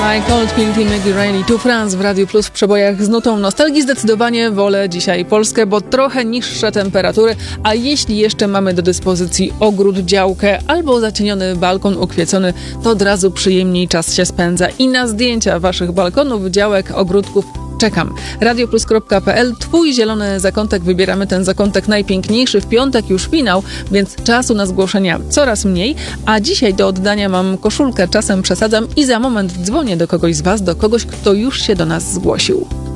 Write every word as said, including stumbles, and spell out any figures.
Michael Quilty, Maggie Reilly, To France w Radiu Plus w przebojach z nutą nostalgii. Zdecydowanie wolę dzisiaj Polskę, bo trochę niższe temperatury, a jeśli jeszcze mamy do dyspozycji ogród, działkę albo zacieniony balkon ukwiecony, to od razu przyjemniej czas się spędza. I na zdjęcia waszych balkonów, działek, ogródków czekam. radioplus kropka pe el, twój zielony zakątek. Wybieramy ten zakątek najpiękniejszy. W piątek już finał, więc czasu na zgłoszenia coraz mniej. A dzisiaj do oddania mam koszulkę, czasem przesadzam i za moment dzwonię do kogoś z was, do kogoś, kto już się do nas zgłosił.